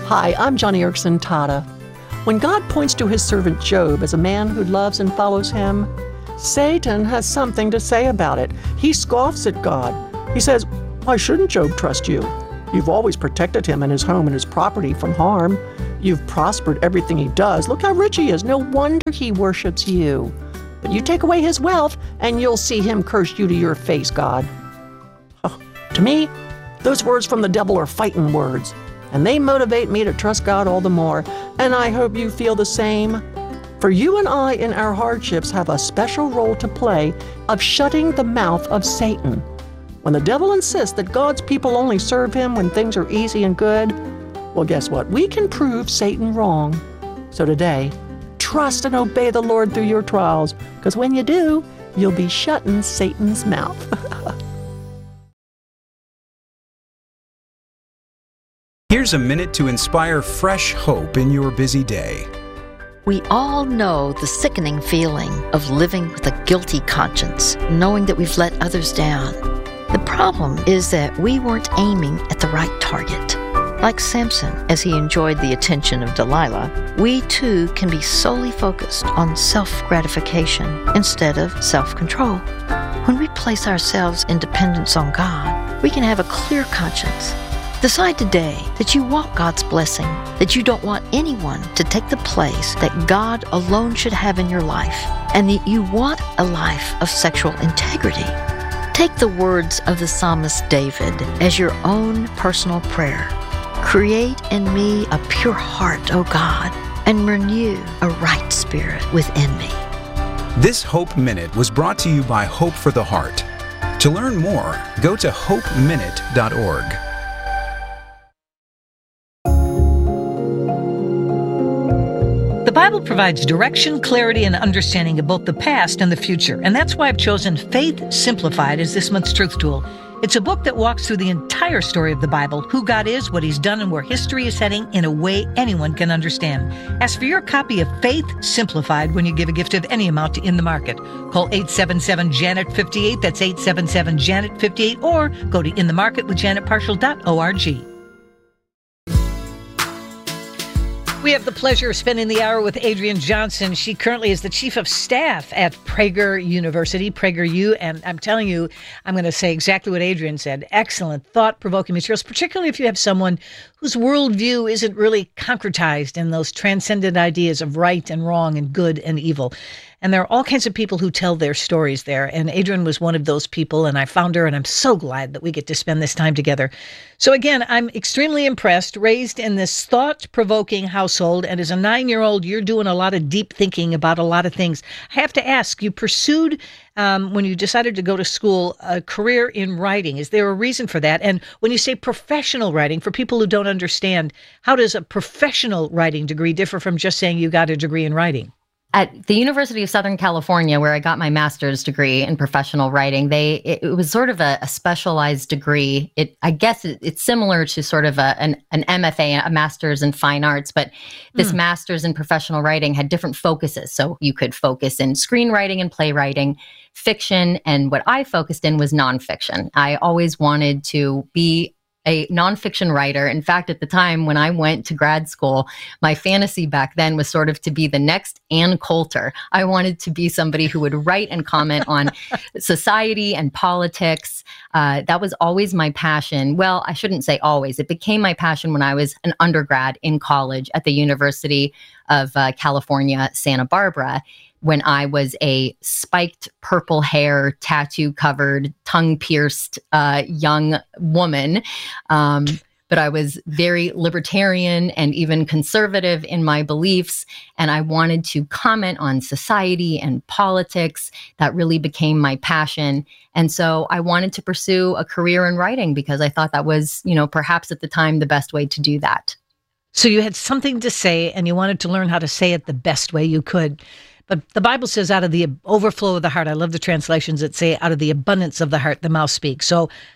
Hi, I'm Johnny Erickson Tata. When God points to his servant Job as a man who loves and follows him, Satan has something to say about it. He scoffs at God. He says, "Why shouldn't Job trust you? You've always protected him and his home and his property from harm. You've prospered everything he does. Look how rich he is. No wonder he worships you. But you take away his wealth, and you'll see him curse you to your face, God." Oh, to me, those words from the devil are fighting words, and they motivate me to trust God all the more, and I hope you feel the same. For you and I in our hardships have a special role to play of shutting the mouth of Satan. When the devil insists that God's people only serve him when things are easy and good, well, guess what? We can prove Satan wrong. So today, trust and obey the Lord through your trials, because when you do, you'll be shutting Satan's mouth. Here's a minute to inspire fresh hope in your busy day. We all know the sickening feeling of living with a guilty conscience, knowing that we've let others down. The problem is that we weren't aiming at the right target. Like Samson, as he enjoyed the attention of Delilah, we too can be solely focused on self-gratification instead of self-control. When we place ourselves in dependence on God, we can have a clear conscience. Decide today that you want God's blessing, that you don't want anyone to take the place that God alone should have in your life, and that you want a life of sexual integrity. Take the words of the psalmist David as your own personal prayer. Create in me a pure heart, O God, and renew a right spirit within me. This Hope Minute was brought to you by Hope for the Heart. To learn more, go to hopeminute.org. The Bible provides direction, clarity, and understanding of both the past and the future. And that's why I've chosen Faith Simplified as this month's truth tool. It's a book that walks through the entire story of the Bible, who God is, what he's done, and where history is heading in a way anyone can understand. Ask for your copy of Faith Simplified when you give a gift of any amount to In the Market. Call 877-JANET-58, that's 877-JANET-58, or go to inthemarketwithjanetparshall.org. We have the pleasure of spending the hour with Adrienne Johnson. She currently is the Chief of Staff at Prager University, PragerU, and I'm telling you, I'm going to say exactly what Adrienne said. Excellent, thought-provoking materials, particularly if you have someone whose worldview isn't really concretized in those transcendent ideas of right and wrong and good and evil. And there are all kinds of people who tell their stories there. And Adrienne was one of those people, and I found her, and I'm so glad that we get to spend this time together. So again, I'm extremely impressed, raised in this thought-provoking household, and as a 9-year-old, you're doing a lot of deep thinking about a lot of things. I have to ask, you pursued, when you decided to go to school, a career in writing. Is there a reason for that? And when you say professional writing, for people who don't understand, how does a professional writing degree differ from just saying you got a degree in writing? At the University of Southern California, where I got my master's degree in professional writing, it was sort of a specialized degree. I guess it's similar to sort of an MFA, a master's in fine arts, but this master's in professional writing had different focuses. So you could focus in screenwriting and playwriting, fiction, and what I focused in was nonfiction. I always wanted to be a nonfiction writer. In fact, at the time when I went to grad school, my fantasy back then was sort of to be the next Ann Coulter. I wanted to be somebody who would write and comment on society and politics. That was always my passion. Well, I shouldn't say always. It became my passion when I was an undergrad in college at the University of California, Santa Barbara, when I was a spiked purple hair, tattoo-covered, tongue-pierced young woman. But I was very libertarian and even conservative in my beliefs, and I wanted to comment on society and politics. That really became my passion. And so I wanted to pursue a career in writing because I thought that was, perhaps at the time, the best way to do that. So you had something to say, and you wanted to learn how to say it the best way you could. But the Bible says out of the overflow of the heart, I love the translations that say out of the abundance of the heart, the mouth speaks. So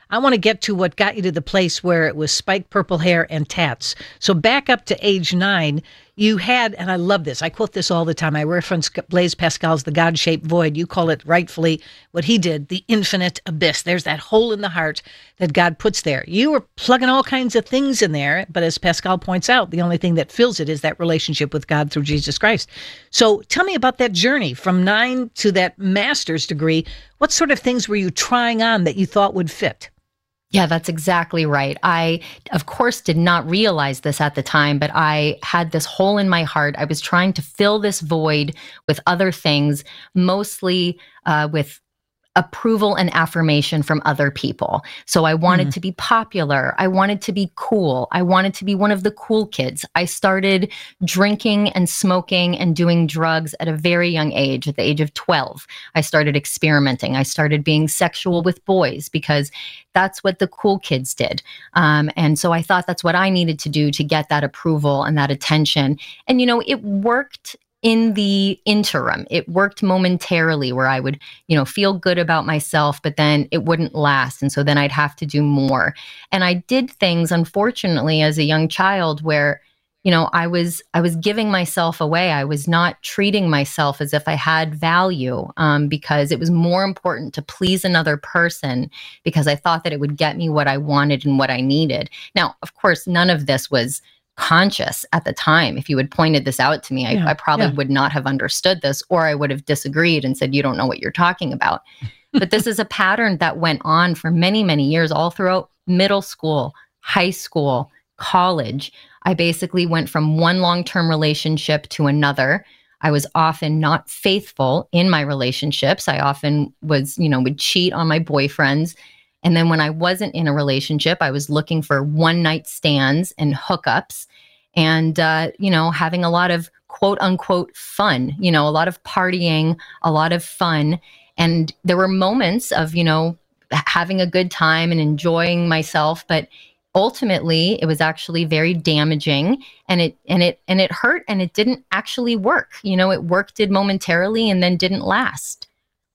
I want to get to what got you to the place where it was spiked purple hair and tats. So back up to age 9, you had, and I love this, I quote this all the time, I reference Blaise Pascal's The God-Shaped Void. You call it rightfully what he did, the infinite abyss. There's that hole in the heart that God puts there. You were plugging all kinds of things in there, but as Pascal points out, the only thing that fills it is that relationship with God through Jesus Christ. So tell me about that journey from 9 to that master's degree. What sort of things were you trying on that you thought would fit? Yeah, that's exactly right. I, of course, did not realize this at the time, but I had this hole in my heart. I was trying to fill this void with other things, mostly with approval and affirmation from other people. So I wanted to be popular. I wanted to be cool. I wanted to be one of the cool kids. I started drinking and smoking and doing drugs at a very young age. At the age of 12, I started experimenting. I started being sexual with boys because that's what the cool kids did. And so I thought that's what I needed to do to get that approval and that attention. And, you know, it worked in the interim. It worked momentarily where I would, you know, feel good about myself, but then it wouldn't last. And so then I'd have to do more. And I did things, unfortunately, as a young child where, you know, I was giving myself away. I was not treating myself as if I had value, because it was more important to please another person because I thought that it would get me what I wanted and what I needed. Now, of course, none of this was conscious at the time. If you had pointed this out to me, I probably would not have understood this, or I would have disagreed and said, you don't know what you're talking about. But this is a pattern that went on for many, many years, all throughout middle school, high school, college. I basically went from one long-term relationship to another. I was often not faithful in my relationships. I often was, you know, would cheat on my boyfriends. And then when I wasn't in a relationship, I was looking for one-night stands and hookups and, you know, having a lot of quote unquote fun, you know, a lot of partying, a lot of fun. And there were moments of, you know, having a good time and enjoying myself. But ultimately, it was actually very damaging and it hurt and it didn't actually work. You know, it worked momentarily and then didn't last.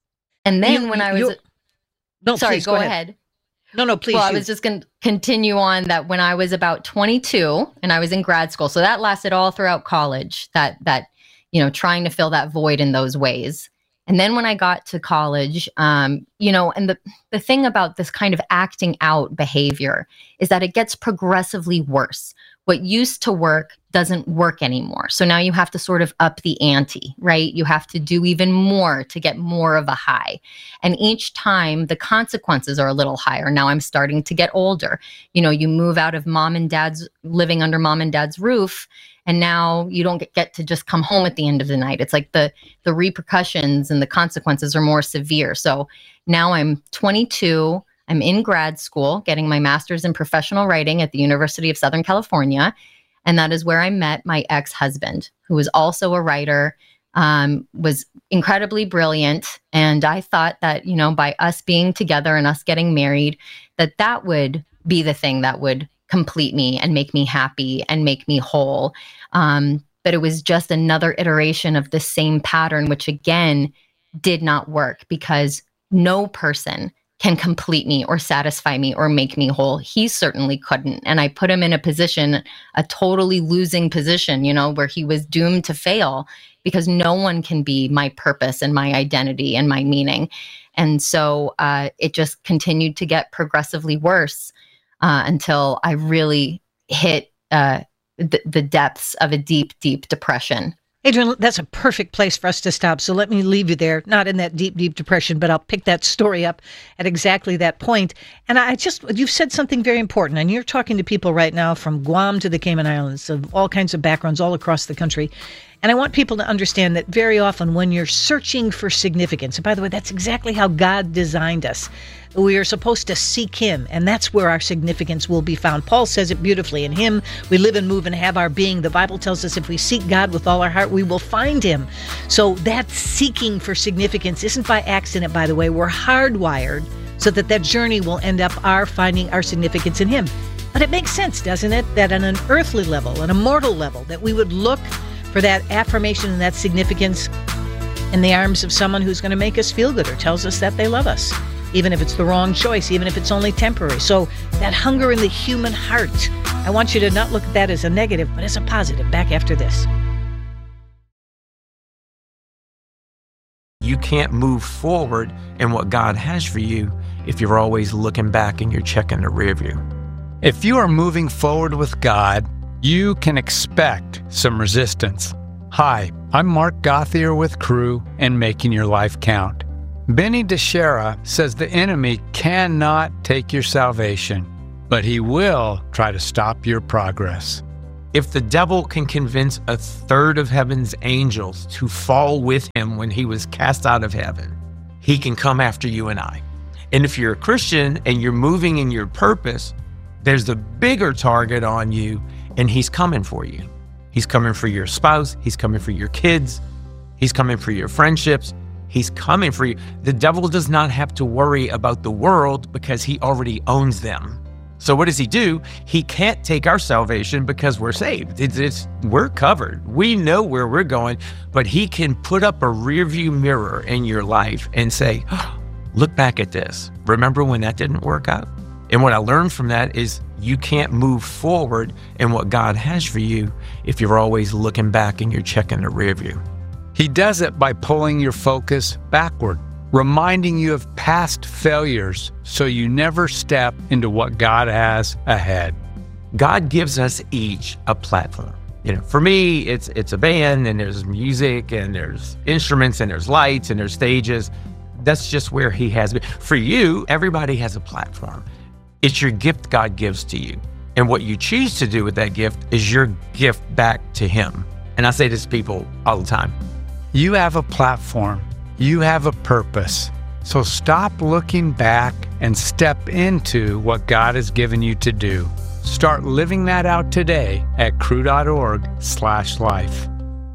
And then when I was... No, sorry, please, go ahead. No, please. Well, I was just going to continue on that when I was about 22 and I was in grad school. So that lasted all throughout college, that, you know, trying to fill that void in those ways. And then when I got to college, you know, and the thing about this kind of acting out behavior is that it gets progressively worse. What used to work doesn't work anymore. So now you have to sort of up the ante, right? You have to do even more to get more of a high. And each time the consequences are a little higher. Now I'm starting to get older. You know, you move out of living under mom and dad's roof, and now you don't get to just come home at the end of the night. It's like the repercussions and the consequences are more severe. So now I'm 22. I'm in grad school getting my master's in professional writing at the University of Southern California. And that is where I met my ex-husband, who was also a writer, was incredibly brilliant. And I thought that, you know, by us being together and us getting married, that would be the thing that would complete me and make me happy and make me whole. But it was just another iteration of the same pattern, which again did not work because no person can complete me or satisfy me or make me whole. He certainly couldn't. And I put him in a position, a totally losing position, you know, where he was doomed to fail because no one can be my purpose and my identity and my meaning. And so it just continued to get progressively worse until I really hit the depths of a deep, deep depression. Adrienne, that's a perfect place for us to stop. So let me leave you there, not in that deep, deep depression, but I'll pick that story up at exactly that point. And you've said something very important, and you're talking to people right now from Guam to the Cayman Islands of all kinds of backgrounds all across the country. And I want people to understand that very often when you're searching for significance, and by the way, that's exactly how God designed us. We are supposed to seek Him, and that's where our significance will be found. Paul says it beautifully. In Him, we live and move and have our being. The Bible tells us if we seek God with all our heart, we will find Him. So that seeking for significance isn't by accident, by the way. We're hardwired so that journey will end up our finding our significance in Him. But it makes sense, doesn't it, that on an earthly level, an immortal level, that we would look for that affirmation and that significance in the arms of someone who's going to make us feel good or tells us that they love us. even if it's the wrong choice, even if it's only temporary. So that hunger in the human heart, I want you to not look at that as a negative, but as a positive. Back after this. You can't move forward in what God has for you if you're always looking back and you're checking the rear view. If you are moving forward with God, you can expect some resistance. Hi, I'm Mark Gothier with Crew and Making Your Life Count. Benny DeShera says the enemy cannot take your salvation, but he will try to stop your progress. If the devil can convince a third of heaven's angels to fall with him when he was cast out of heaven, he can come after you and I. And if you're a Christian and you're moving in your purpose, there's a bigger target on you, and he's coming for you. He's coming for your spouse. He's coming for your kids. He's coming for your friendships. He's coming for you. The devil does not have to worry about the world because he already owns them. So what does he do? He can't take our salvation because we're saved. We're covered. We know where we're going, but he can put up a rearview mirror in your life and say, oh, look back at this. Remember when that didn't work out? And what I learned from that is you can't move forward in what God has for you if you're always looking back and you're checking the rearview. He does it by pulling your focus backward, reminding you of past failures so you never step into what God has ahead. God gives us each a platform. For me, it's a band, and there's music, and there's instruments, and there's lights, and there's stages. That's just where he has been. For you, everybody has a platform. It's your gift God gives to you. And what you choose to do with that gift is your gift back to him. And I say this to people all the time. You have a platform. You have a purpose. So stop looking back and step into what God has given you to do. Start living that out today at crew.org/life.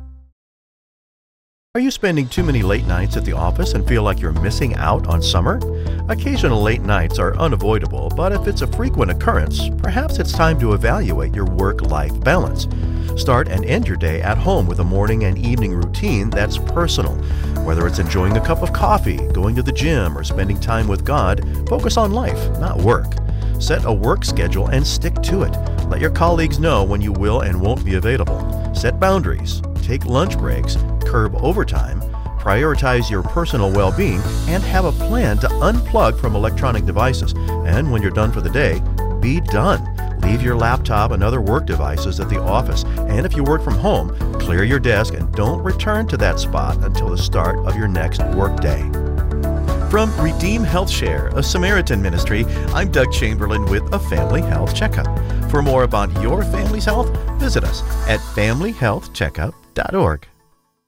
Are you spending too many late nights at the office and feel like you're missing out on summer? Occasional late nights are unavoidable, but if it's a frequent occurrence, perhaps it's time to evaluate your work-life balance. Start and end your day at home with a morning and evening routine that's personal. Whether it's enjoying a cup of coffee, going to the gym, or spending time with God, focus on life, not work. Set a work schedule and stick to it. Let your colleagues know when you will and won't be available. Set boundaries. Take lunch breaks. Curb overtime. Prioritize your personal well-being and have a plan to unplug from electronic devices. And when you're done for the day, be done. Leave your laptop and other work devices at the office. And if you work from home, clear your desk and don't return to that spot until the start of your next work day. From Redeem Health Share, a Samaritan ministry, I'm Doug Chamberlain with a Family Health Checkup. For more about your family's health, visit us at familyhealthcheckup.org.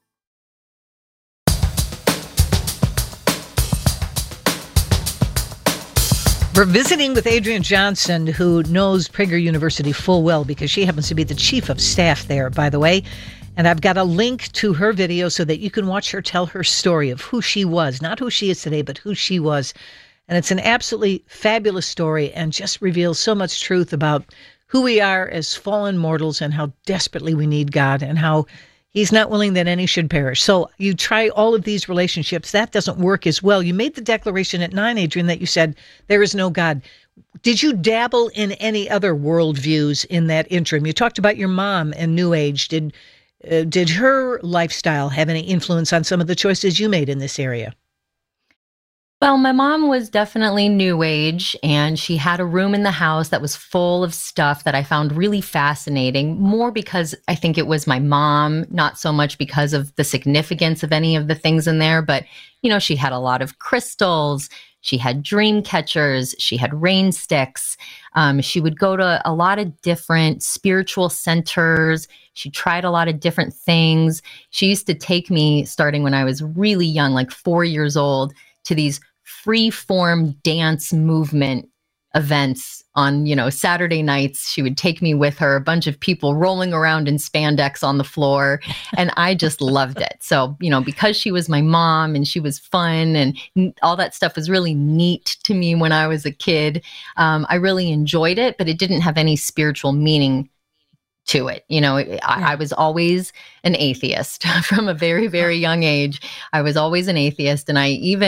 We're visiting with Adrienne Johnson, who knows Prager University full well because she happens to be the chief of staff there, by the way. And I've got a link to her video so that you can watch her tell her story of who she was, not who she is today, but who she was. And it's an absolutely fabulous story and just reveals so much truth about who we are as fallen mortals and how desperately we need God and how he's not willing that any should perish. So you try all of these relationships. That doesn't work as well. You made the declaration at 9, Adrienne, that you said there is no God. Did you dabble in any other worldviews in that interim? You talked about your mom and New Age. Did her lifestyle have any influence on some of the choices you made in this area? Well, my mom was definitely New Age, and she had a room in the house that was full of stuff that I found really fascinating, more because I think it was my mom, not so much because of the significance of any of the things in there. But, she had a lot of crystals. She had dream catchers. She had rain sticks. She would go to a lot of different spiritual centers. She tried a lot of different things. She used to take me, starting when I was really young, like 4 years old, to these free-form dance movement events on, Saturday nights. She would take me with her, a bunch of people rolling around in spandex on the floor, and I just loved it. So, because she was my mom and she was fun and all that stuff was really neat to me when I was a kid, I really enjoyed it, but it didn't have any spiritual meaning to it. I was always an atheist from a very, very young age. I was always an atheist. And I even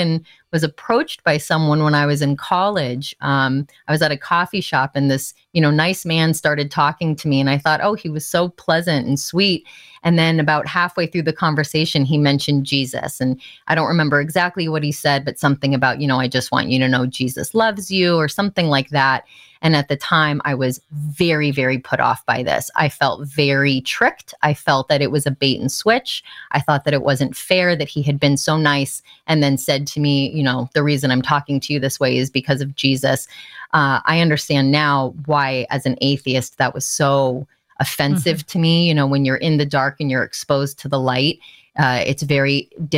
was approached by someone when I was in college. I was at a coffee shop and this, nice man started talking to me, and I thought, oh, he was so pleasant and sweet. And then about halfway through the conversation, he mentioned Jesus. And I don't remember exactly what he said, but something about, I just want you to know Jesus loves you or something like that. And at the time, I was very, very put off by this. I felt very tricked. I felt that it was a bait and switch. I thought that it wasn't fair that he had been so nice and then said to me, the reason I'm talking to you this way is because of Jesus. I understand now why, as an atheist, that was so offensive to me. When you're in the dark and you're exposed to the light, it's very difficult